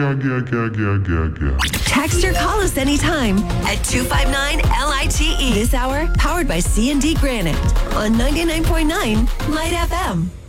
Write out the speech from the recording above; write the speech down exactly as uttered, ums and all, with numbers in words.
Yeah, yeah, yeah, yeah, yeah, yeah. Text or call us anytime at two five nine L I T E. This hour, powered by C and D Granite on ninety-nine point nine Light F M.